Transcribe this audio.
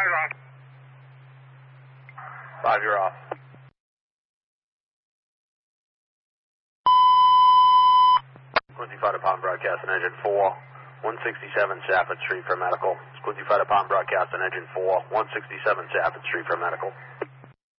Roger, off. Roger, off. Quincy Fire Department broadcasting engine 4, 167 Stafford Street for medical. Quincy Fire Department broadcasting engine 4, 167 Stafford Street for medical.